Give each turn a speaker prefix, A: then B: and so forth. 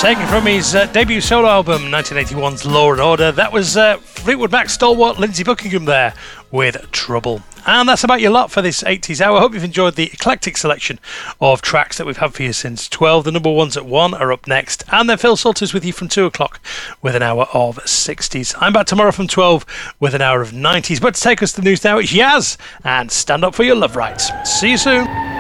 A: Taken from his debut solo album, 1981's Law and Order. That was Fleetwood Mac stalwart Lindsey Buckingham there with Trouble. And that's about your lot for this 80s hour. I hope you've enjoyed the eclectic selection of tracks that we've had for you since 12. The number ones at 1 are up next. And then Phil Salters with you from 2 o'clock with an hour of 60s. I'm back tomorrow from 12 with an hour of 90s. But to take us to the news now, it's Yaz and Stand Up For Your Love Rights. See you soon.